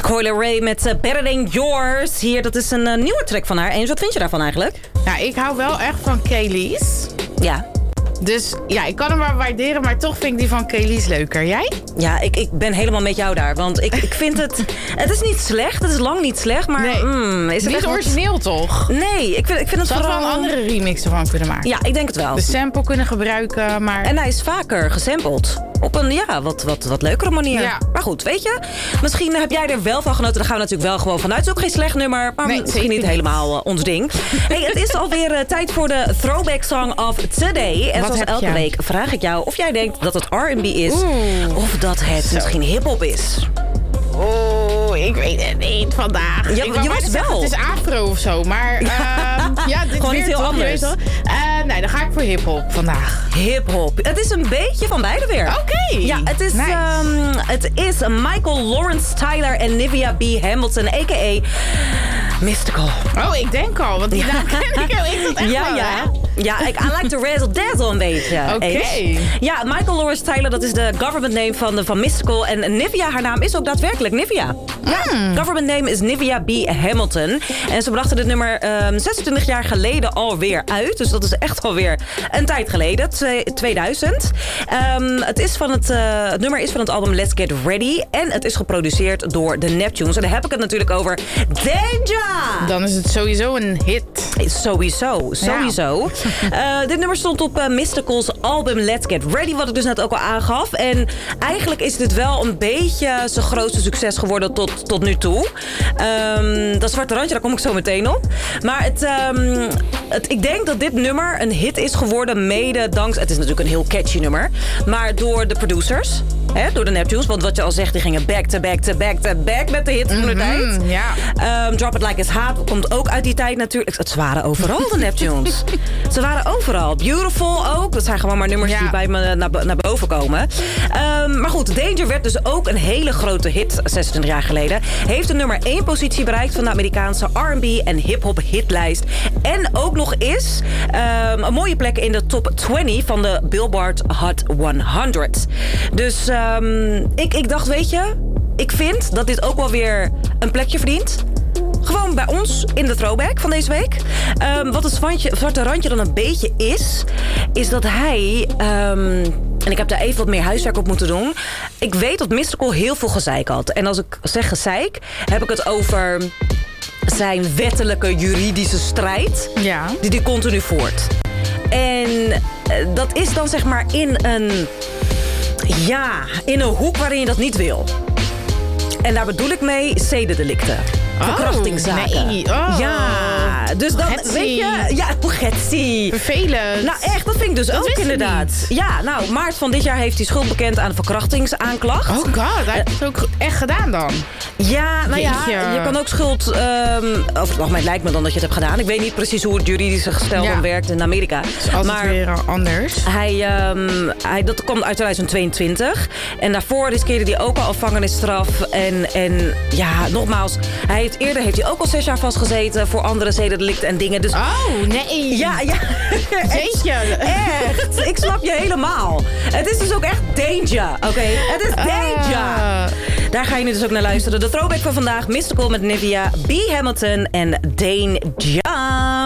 Coi Leray met Better Than Yours. Hier, dat is een nieuwe track van haar. En wat vind je daarvan eigenlijk? Nou, ik hou wel echt van Kelis. Ja. Dus ja, ik kan hem wel waarderen, maar toch vind ik die van Kelis leuker. Jij? Ja, ik ben helemaal met jou daar. Want ik vind het... Het is niet slecht, het is lang niet slecht, maar... Nee, is het niet origineel toch? Nee, ik vind het vooral... wel een andere remix ervan kunnen maken. Ja, ik denk het wel. De sample kunnen gebruiken, maar... En hij is vaker gesampled. Op een, wat leukere manier. Ja. Maar goed, weet je, misschien heb jij er wel van genoten. Daar gaan we natuurlijk wel gewoon vanuit. Het is ook geen slecht nummer, maar misschien niet helemaal ons ding. Hey, het is alweer tijd voor de Throwback Song of Today. En zoals elke week vraag ik jou of jij denkt dat het R&B is. Of dat het misschien hiphop is. Ik weet het niet vandaag. Je was wel. Het is afro of zo, maar ja, dit gewoon niet heel anders. Nee, dan ga ik voor hiphop vandaag. Hiphop. Het is een beetje van beide weer. Oké. Ja, het is Michael Lawrence Tyler en Nivea B. Hamilton, a.k.a. Mystical. Oh, ik denk al, want die naam ken ik heel. Ik zat echt wel, ja. Ja, I like to razzle dazzle een beetje. Oké. Ja, Michael Lawrence Tyler, dat is de government name van Mystical. En Nivea, haar naam is ook daadwerkelijk Nivea. Ja, government name is Nivea B. Hamilton. En ze brachten dit nummer 26 jaar geleden alweer uit. Dus dat is echt alweer een tijd geleden. 2000. Het nummer is van het album Let's Get Ready. En het is geproduceerd door de Neptunes. En daar heb ik het natuurlijk over Danger! Dan is het sowieso een hit. Sowieso. Ja. Dit nummer stond op Mystical's album Let's Get Ready, wat ik dus net ook al aangaf. En eigenlijk is dit wel een beetje zijn grootste succes geworden tot nu toe. Dat zwarte randje, daar kom ik zo meteen op. Maar ik denk dat dit nummer een hit is geworden mede dankzij... Het is natuurlijk een heel catchy nummer. Maar door de producers, door de Neptunes. Want wat je al zegt, die gingen back to back to back to back met de hits van de tijd. Ja. Drop It Like It's Hot komt ook uit die tijd natuurlijk. Het waren overal de Neptunes. Ze waren overal. Beautiful ook. Dat zijn gewoon maar nummers die bij me naar boven komen. Maar goed, Danger werd dus ook een hele grote hit 26 jaar geleden. Heeft de nummer 1 positie bereikt van de Amerikaanse R&B en hip-hop hitlijst. En ook nog eens een mooie plek in de top 20 van de Billboard Hot 100. Dus ik dacht, weet je, ik vind dat dit ook wel weer een plekje verdient. Gewoon bij ons in de throwback van deze week. Wat het zwarte randje dan een beetje is dat hij... en ik heb daar even wat meer huiswerk op moeten doen. Ik weet dat Mystical heel veel gezeik had. En als ik zeg gezeik, heb ik het over zijn wettelijke juridische strijd. Ja. Die continu voert. En dat is dan zeg maar in een hoek waarin je dat niet wil. En daar bedoel ik mee zedendelicten. Verkrachtingszaken. Nee. Oh. Ja, dus dan weet je... Ja, Getsie. Vervelend. Nou echt, dat vind ik dus dat ook inderdaad. Ja, nou, maart van dit jaar heeft hij schuld bekend aan een verkrachtingsaanklacht. Oh god, hij heeft het ook echt gedaan dan? Ja, nou ja, je kan ook schuld... over het algemeen lijkt me dan dat je het hebt gedaan. Ik weet niet precies hoe het juridische gestel dan werkt in Amerika. Dat is altijd weer anders. Dat komt uit 2022. En daarvoor riskeerde hij ook al een gevangenisstraf. En ja, nogmaals, eerder heeft hij ook al 6 jaar vastgezeten voor andere zedendelicten en dingen. Dus, oh, nee. Ja. Weet je? Echt. Ik snap je helemaal. Het is dus ook echt danger, oké? Het is danger. Daar ga je nu dus ook naar luisteren. De throwback van vandaag, Mystical met Nivea B. Hamilton en Danger.